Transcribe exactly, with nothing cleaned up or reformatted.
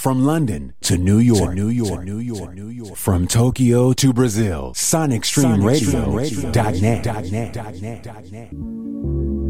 From London to New York, to New York, to New York, New York. From Tokyo to Brazil, Sonic Stream Radio dot net.